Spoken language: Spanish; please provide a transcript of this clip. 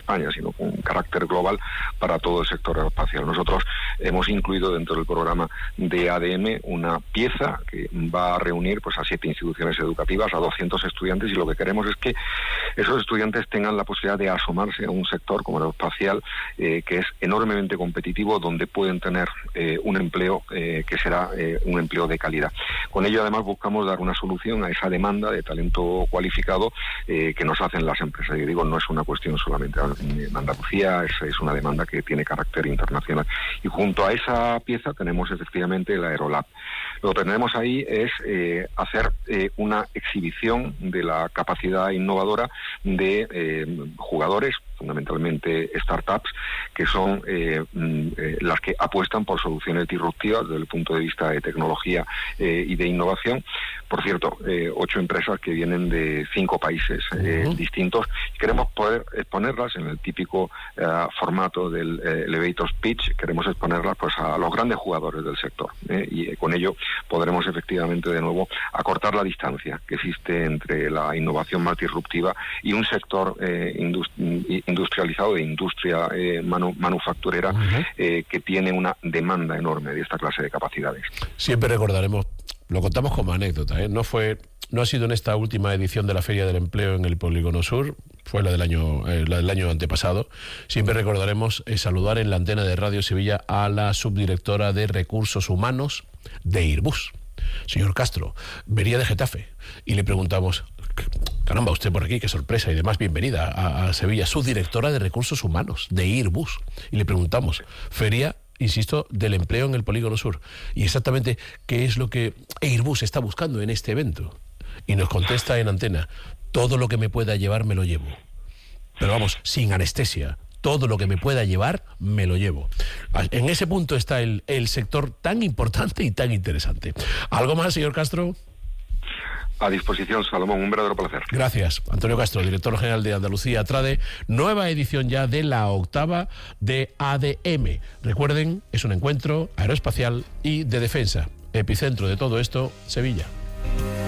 España, sino con carácter global para todo el sector aeroespacial. Nosotros hemos incluido dentro del programa de ADM una pieza que va a reunir pues a 7 instituciones educativas, a 200 estudiantes, y lo que queremos es que esos estudiantes tengan la posibilidad de asomarse a un sector como el aeroespacial, que es enormemente competitivo, donde pueden tener un empleo que será un empleo de calidad. Con ello, además, buscamos dar una solución a esa demanda de talento cualificado que nos hacen las empresas. Yo digo, no es una cuestión solamente en Andalucía, es una demanda que tiene carácter internacional. Y junto a esa pieza tenemos efectivamente el Aerolab. Lo que tenemos ahí es hacer una exhibición de la capacidad innovadora de jugadores, fundamentalmente startups, que son las que apuestan por soluciones disruptivas desde el punto de vista de tecnología y de innovación. Por cierto, 8 empresas que vienen de 5 países distintos. Queremos poder exponerlas en el típico formato del elevator pitch. Queremos exponerlas pues a los grandes jugadores del sector, y con ello podremos efectivamente de nuevo acortar la distancia que existe entre la innovación más disruptiva y un sector industrializado, de industria manufacturera, que tiene una demanda enorme de esta clase de capacidades. Siempre recordaremos, lo contamos como anécdota, no ha sido en esta última edición de la Feria del Empleo en el Polígono Sur, fue la del año antepasado. Siempre recordaremos saludar en la antena de Radio Sevilla a la subdirectora de Recursos Humanos de Airbus, señor Castro. Venía de Getafe y le preguntamos: caramba, usted por aquí, qué sorpresa, y demás, bienvenida a Sevilla, subdirectora de Recursos Humanos de Airbus. Y le preguntamos, feria, insisto, del empleo en el Polígono Sur, y exactamente qué es lo que Airbus está buscando en este evento. Y nos contesta en antena: todo lo que me pueda llevar me lo llevo. Pero vamos, sin anestesia. Todo lo que me pueda llevar, me lo llevo. En ese punto está el sector tan importante y tan interesante. ¿Algo más, señor Castro? A disposición, Salomón, un verdadero placer. Gracias. Antonio Castro, director general de Andalucía Trade, nueva edición ya de la 8ª de ADM. Recuerden, es un encuentro aeroespacial y de defensa. Epicentro de todo esto, Sevilla.